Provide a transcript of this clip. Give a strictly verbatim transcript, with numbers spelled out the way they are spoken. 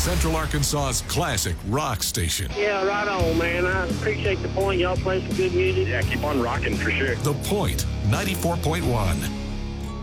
Central Arkansas's classic rock station. Yeah, right on, man. I appreciate the point. Y'all play some good music. Yeah, keep on rocking for sure. The Point, ninety-four point one.